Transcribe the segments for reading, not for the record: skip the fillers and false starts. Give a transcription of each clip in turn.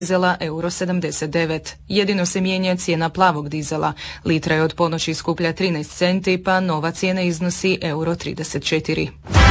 dizela euro 79. Jedino se mijenja cijena plavog dizela. Litra je od ponoći skuplja 13 centi, pa nova cijena iznosi euro 34.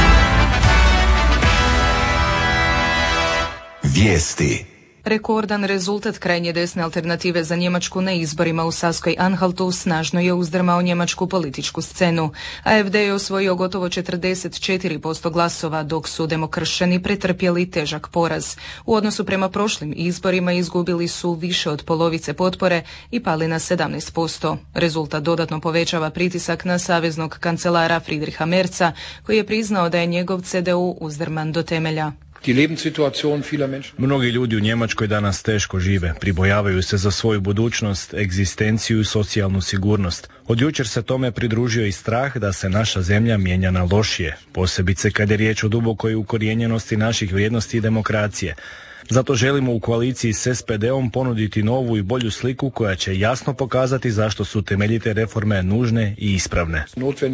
Vijesti. Rekordan rezultat krajnje desne alternative za Njemačku na izborima u Saskoj Anhaltu snažno je uzdrmao njemačku političku scenu. AfD je osvojio gotovo 44% glasova, dok su demokršćani pretrpjeli težak poraz. U odnosu prema prošlim izborima izgubili su više od polovice potpore i pali na 17%. Rezultat dodatno povećava pritisak na saveznog kancelara Friedricha Merza, koji je priznao da je njegov CDU uzdrman do temelja. Mnogi ljudi u Njemačkoj danas teško žive, pribojavaju se za svoju budućnost, egzistenciju i socijalnu sigurnost. Od jučer se tome pridružio i strah da se naša zemlja mijenja na lošije, posebice kad je riječ o dubokoj ukorijenjenosti naših vrijednosti i demokracije. Zato želimo u koaliciji s SPD-om ponuditi novu i bolju sliku koja će jasno pokazati zašto su temeljite reforme nužne i ispravne.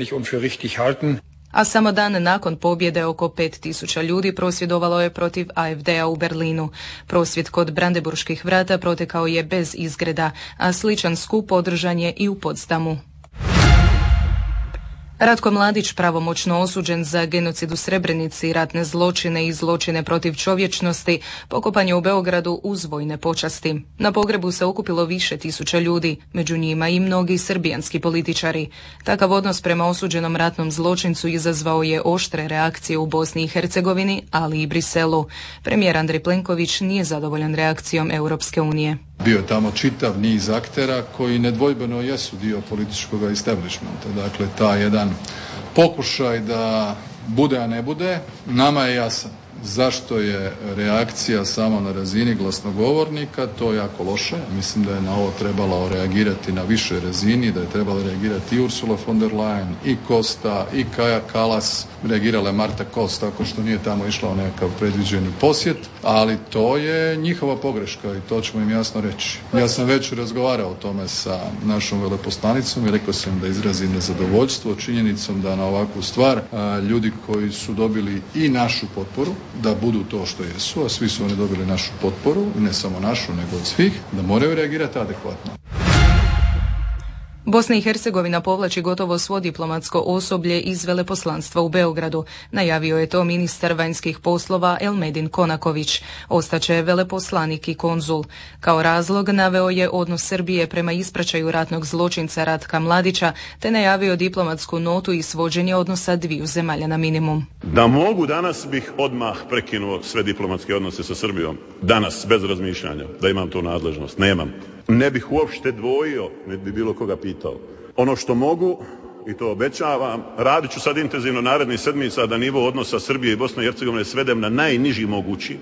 A samo dan nakon pobjede oko 5.000 ljudi prosvjedovalo je protiv AfD-a u Berlinu. Prosvjed kod Brandenburških vrata protekao je bez izgreda, a sličan skup održan je i u Potsdamu. Ratko Mladić, pravomoćno osuđen za genocid u Srebrenici, ratne zločine i zločine protiv čovječnosti, pokopan je u Beogradu uz vojne počasti. Na pogrebu se okupilo više tisuća ljudi, među njima i mnogi srbijanski političari. Takav odnos prema osuđenom ratnom zločincu izazvao je oštre reakcije u Bosni i Hercegovini, ali i Briselu. Premijer Andrej Plenković nije zadovoljan reakcijom Europske unije. Bio je tamo čitav niz aktera koji nedvojbeno jesu dio političkog establishmenta. Dakle, taj jedan pokušaj da bude, a ne bude, nama je jasan. Zašto je reakcija samo na razini glasnogovornika, to je jako loše. Mislim da je na ovo trebalo reagirati na višoj razini, da je trebalo reagirati i Ursula von der Leyen, i Costa, i Kaja Kallas. Reagirala je Marta Kos tako što nije tamo išla u nekakav predviđeni posjet, ali to je njihova pogreška i to ćemo im jasno reći. Ja sam već razgovarao o tome sa našom veleposlanicom i rekao sam da izrazim nezadovoljstvo činjenicom da na ovakvu stvar ljudi koji su dobili i našu potporu, da budu to što jesu, a svi su oni dobili našu potporu, ne samo našu, nego od svih, da moraju reagirati adekvatno. Bosna i Hercegovina povlači gotovo svo diplomatsko osoblje iz veleposlanstva u Beogradu. Najavio je to ministar vanjskih poslova Elmedin Konaković. Ostaće veleposlanik i konzul. Kao razlog naveo je odnos Srbije prema ispraćaju ratnog zločinca Ratka Mladića, te najavio diplomatsku notu i svođenje odnosa dviju zemalja na minimum. Da mogu, danas bih odmah prekinuo sve diplomatske odnose sa Srbijom. Danas, bez razmišljanja, da imam tu nadležnost. Nemam. Ne bih uopšte dvojio, ne bi bilo koga pitao. Ono što mogu, i to obećavam, radit ću sad intenzivno narednih sedmica da nivo odnosa Srbije i Bosne i Hercegovine svedem na najniži mogući.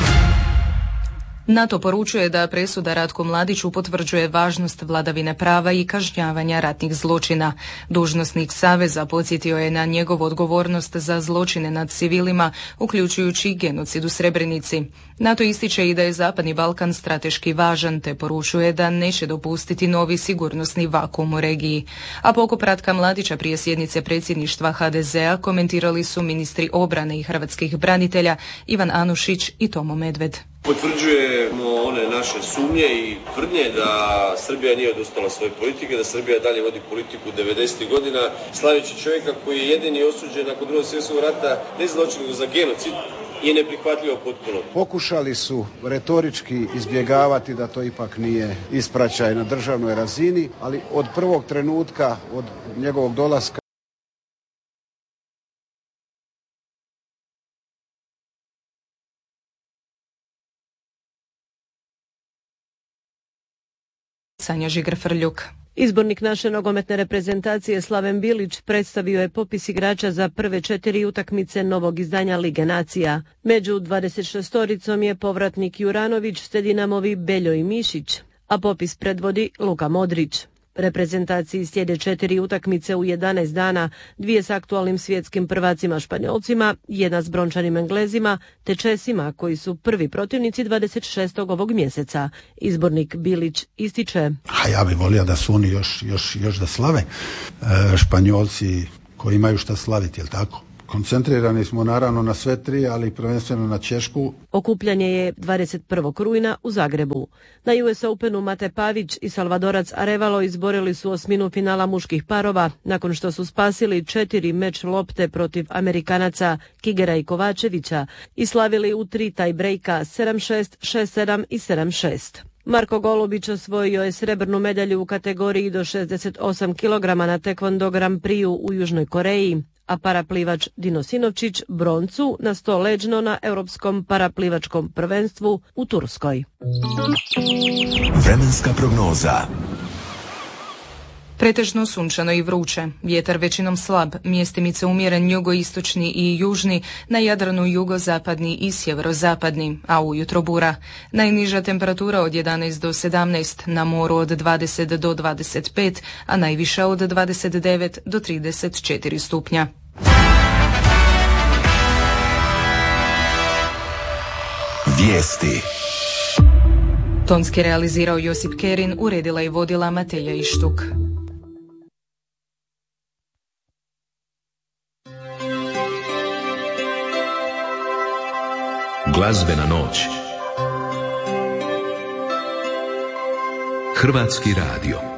NATO poručuje da presuda Ratku Mladiću potvrđuje važnost vladavine prava i kažnjavanja ratnih zločina. Dužnosnik Saveza podsjetio je na njegovu odgovornost za zločine nad civilima, uključujući genocid u Srebrenici. NATO ističe i da je Zapadni Balkan strateški važan, te poručuje da neće dopustiti novi sigurnosni vakuum u regiji. A pokop Ratka Mladića prije sjednice predsjedništva HDZ-a komentirali su ministri obrane i hrvatskih branitelja Ivan Anušić i Tomo Medved. Potvrđujemo one naše sumnje i tvrdnje da Srbija nije odustala svoje politike, da Srbija dalje vodi politiku 90. godina, slaveći čovjeka koji je jedini osuđen nakon Drugog svjetskog rata ne zločin nego za genocid i neprihvatljivo potpuno. Pokušali su retorički izbjegavati da to ipak nije ispraćaj na državnoj razini, ali od prvog trenutka, od njegovog dolaska Sanja Žigar-Frljuk. Izbornik naše nogometne reprezentacije Slaven Bilić predstavio je popis igrača za prve 4 utakmice novog izdanja Lige nacija. Među 26-oricom je povratnik Juranović, te Dinamovi Beljo i Mišić, a popis predvodi Luka Modrić. Reprezentaciji slijede 4 utakmice u 11 dana, 2 s aktualnim svjetskim prvacima Španjolcima, 1 s brončanim Englezima, te Česima, koji su prvi protivnici 26. ovog mjeseca. Izbornik Bilić ističe: A ja bih volio da su oni još da slave. Španjolci koji imaju šta slaviti, jel tako? Koncentrirani smo naravno na sve tri, ali prvenstveno na Češku. Okupljanje je 21. rujna u Zagrebu. Na US Openu Mate Pavić i Salvadorac Arevalo izborili su osminu finala muških parova nakon što su spasili 4 meč lopte protiv Amerikanaca Kigera i Kovačevića i slavili u 3 taj-brejka 7-6, 6-7 i 7-6. Marko Golubić osvojio je srebrnu medalju u kategoriji do 68 kg na Taekwondo Grand Prixu u Južnoj Koreji, a paraplivač Dino Sinovčić broncu na 100 leđno na Europskom paraplivačkom prvenstvu u Turskoj. Vremenska prognoza. Pretežno sunčano i vruće, vjetar većinom slab, mjestimice umjeren jugoistočni i južni, na Jadranu jugozapadni i sjeverozapadni, a ujutro bura. Najniža temperatura od 11 do 17, na moru od 20 do 25, a najviša od 29 do 34 stupnja. Vijesti. Tonski realizirao Josip Kerin, uredila i vodila Mateja Ištuk. Glazbena noć. Hrvatski radio.